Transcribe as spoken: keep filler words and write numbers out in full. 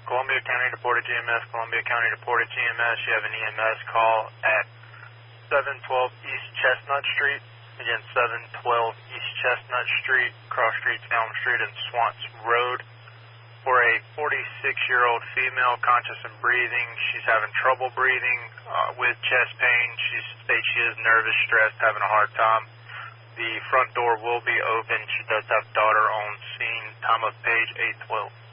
Columbia County to Portage E M S, Columbia County to Portage E M S. You have an E M S call at seven twelve East Chestnut Street. Again, seven twelve East Chestnut Street, cross streets Elm Street and Swants Road. For a forty-six-year-old female, conscious and breathing. She's having trouble breathing uh, with chest pain. She states she is nervous, stressed, having a hard time. The front door will be open. She does have daughter on scene. Time of page eight twelve.